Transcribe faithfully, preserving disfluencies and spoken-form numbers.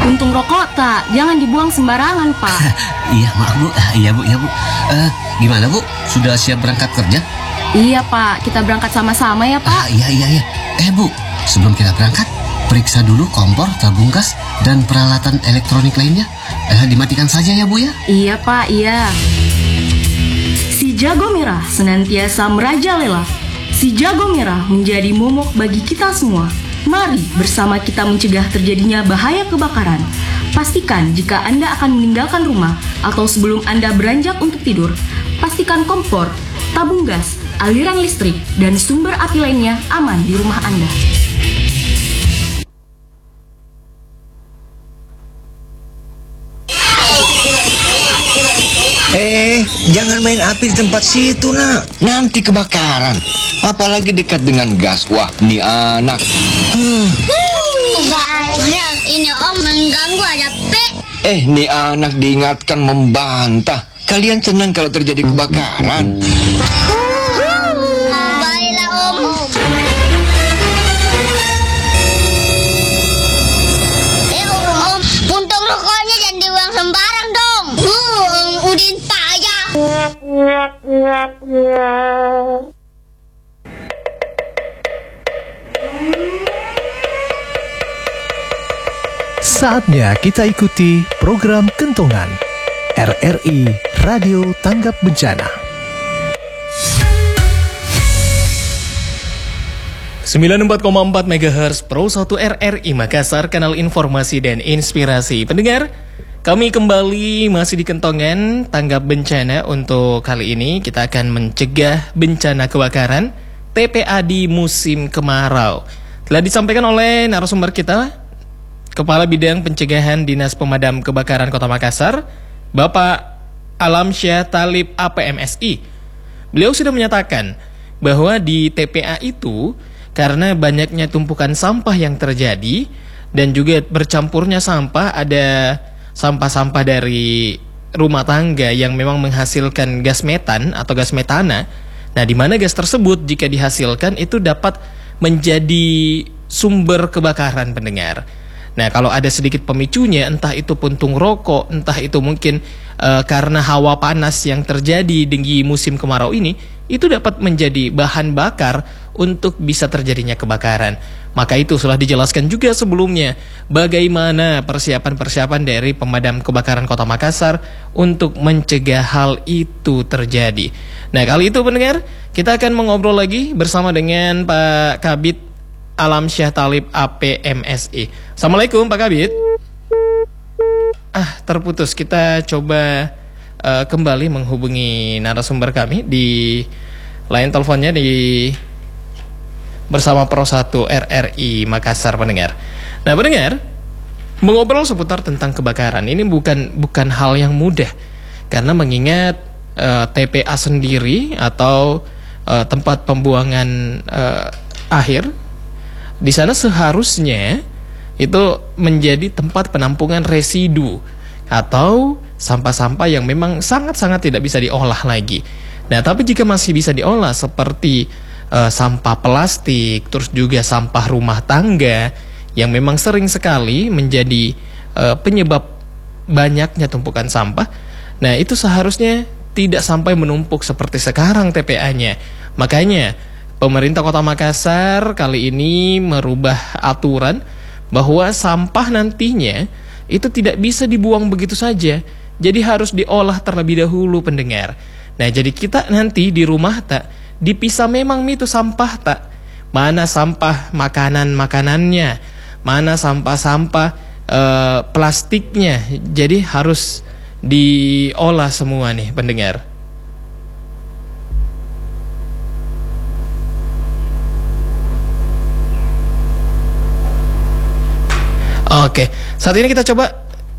Puntung rokok tak, jangan dibuang sembarangan, Pak. Iya, maaf Bu. Iya Bu, iya Bu. Uh, gimana Bu? Sudah siap berangkat kerja? Iya Pak, kita berangkat sama-sama ya Pak. Ah, iya, iya, iya. Eh Bu, sebelum kita berangkat, periksa dulu kompor, tabung gas, dan peralatan elektronik lainnya. Eh, dimatikan saja ya Bu ya. Iya Pak, iya. Si jago merah senantiasa merajalela. Si jago merah menjadi momok bagi kita semua. Mari bersama kita mencegah terjadinya bahaya kebakaran. Pastikan jika Anda akan meninggalkan rumah atau sebelum Anda beranjak untuk tidur, pastikan kompor, tabung gas, aliran listrik, dan sumber api lainnya aman di rumah Anda. Eh, jangan main api di tempat situ, nak. Nanti kebakaran. Apalagi dekat dengan gas. Wah, ini anak. Hmm. Bahaya, ini om mengganggu ada P. Eh, ini anak diingatkan membantah. Kalian senang kalau terjadi kebakaran? Baiklah om. Eh om, om, puntung rokoknya jangan dibuang sembarang dong. Uh, om Udin payah. Saatnya kita ikuti program Kentongan R R I Radio Tanggap Bencana. sembilan puluh empat koma empat megahertz Pro satu R R I Makassar, kanal informasi dan inspirasi. Pendengar, kami kembali masih di Kentongan Tanggap Bencana. Untuk kali ini kita akan mencegah bencana kebakaran T P A di musim kemarau. Telah disampaikan oleh narasumber kita, Kepala Bidang Pencegahan Dinas Pemadam Kebakaran Kota Makassar, Bapak Alamsyah Talib A P M S I. Beliau sudah menyatakan bahwa di T P A itu karena banyaknya tumpukan sampah yang terjadi dan juga bercampurnya sampah, ada sampah-sampah dari rumah tangga yang memang menghasilkan gas metan atau gas metana. Nah, di mana gas tersebut jika dihasilkan itu dapat menjadi sumber kebakaran, pendengar. Nah, kalau ada sedikit pemicunya, entah itu puntung rokok, entah itu mungkin uh, karena hawa panas yang terjadi di musim kemarau ini, itu dapat menjadi bahan bakar untuk bisa terjadinya kebakaran. Maka itu sudah dijelaskan juga sebelumnya bagaimana persiapan-persiapan dari pemadam kebakaran Kota Makassar untuk mencegah hal itu terjadi. Nah, kali itu pendengar, kita akan mengobrol lagi bersama dengan Pak Kabid Alamsyah Talib A P M S I. Assalamualaikum Pak Kabid. Ah, terputus. Kita coba uh, kembali menghubungi narasumber kami di line teleponnya di bersama Pro satu R R I Makassar, pendengar. Nah, pendengar, mengobrol seputar tentang kebakaran ini bukan bukan hal yang mudah, karena mengingat uh, T P A sendiri atau uh, tempat pembuangan uh, akhir di sana seharusnya itu menjadi tempat penampungan residu atau sampah-sampah yang memang sangat-sangat tidak bisa diolah lagi. Nah, tapi jika masih bisa diolah seperti uh, sampah plastik, terus juga sampah rumah tangga yang memang sering sekali menjadi uh, penyebab banyaknya tumpukan sampah, nah itu seharusnya tidak sampai menumpuk seperti sekarang T P A-nya. Makanya pemerintah Kota Makassar kali ini merubah aturan bahwa sampah nantinya itu tidak bisa dibuang begitu saja. Jadi harus diolah terlebih dahulu, pendengar. Nah, jadi kita nanti di rumah tak dipisah memang itu sampah tak. Mana sampah makanan-makanannya, mana sampah-sampah e, plastiknya. Jadi harus diolah semua nih, pendengar. Oke, saat ini kita coba